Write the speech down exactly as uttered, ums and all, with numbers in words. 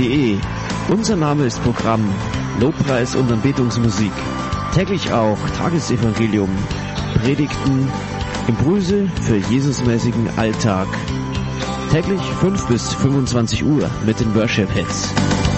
de. Unser Name ist Programm, Lobpreis und Anbetungsmusik. Täglich auch Tagesevangelium, Predigten, Impulse für Jesusmäßigen Alltag. Täglich fünf bis fünfundzwanzig Uhr mit den Worship Hits.